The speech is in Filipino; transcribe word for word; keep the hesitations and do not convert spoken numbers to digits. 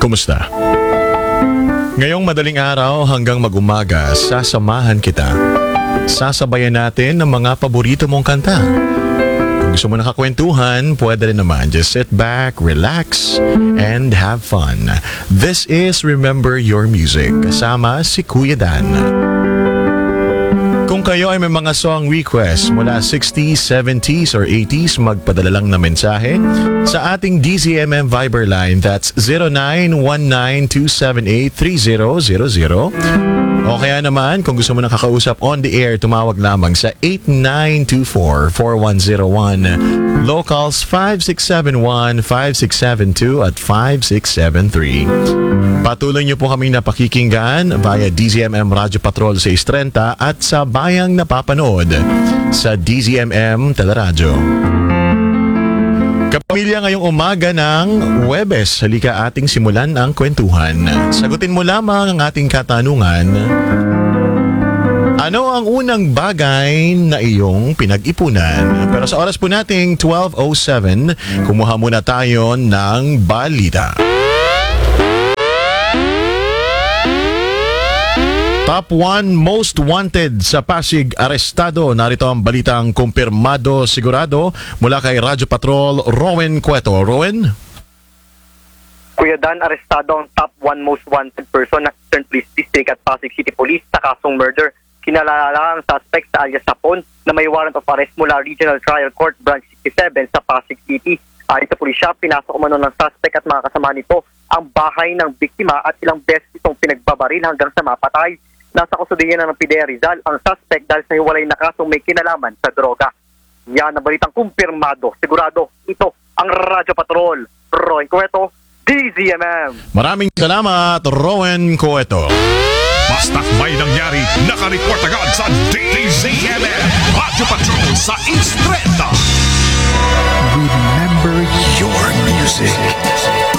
kumusta? Ngayong madaling araw hanggang mag-umaga, sasamahan kita. Sasabayan natin ng mga paborito mong kanta. Kung gusto mo nakakwentuhan, pwede rin naman. Just sit back, relax, and have fun. This is Remember Your Music, kasama si Kuya Dan. Kung kayo ay may mga song request mula sixties, seventies, or eighties, magpadala lang na mensahe sa ating D Z M M Viber line. That's zero nine one nine two seven eight three zero zero zero. O kaya naman, kung gusto mo nakakausap on the air, tumawag lamang sa eight nine two four, four one zero one. Locals five six seven one, five six seven two at five six seven three. Patuloy niyo po kaming napakikinggan via D Z M M Radio Patrol six thirty at sa bayang napapanood sa D Z M M Teleradyo. Kapamilya, ngayong umaga ng Huwebes, halika ating simulan ang kwentuhan. Sagutin mo lamang ang ating katanungan. Ano ang unang bagay na iyong pinag-ipunan? Pero sa oras po nating twelve oh seven, kumuha muna tayo ng balita. Top one Most Wanted sa Pasig arestado. Narito ang balitang kumpirmado sigurado mula kay Radyo Patrol, Rowen Cueto. Rowen? Kuya Dan, arestado ang top one Most Wanted person ng Eastern Police District at Pasig City Police sa kasong murder. Kinalala ang suspect sa alias Sapon na may warrant of arrest mula Regional Trial Court Branch sixty-seven sa Pasig City. Ayon sa pulisya, pinasok umano ng suspect at mga kasama nito ang bahay ng biktima at ilang beses itong pinagbabaril hanggang sa mapatay. Nasa kusudian ng P D E Rizal ang suspect dahil sa hiwalay na kasong may kinalaman sa droga. Yan ang balitang kumpirmado. Sigurado, ito ang Radyo Patrol. Rowen Cueto, D Z M M. Maraming salamat, Rowen Cueto. Basta't may nangyari, nakareport agad sa D Z M M Radyo Patrol sa East thirty. Remember your music.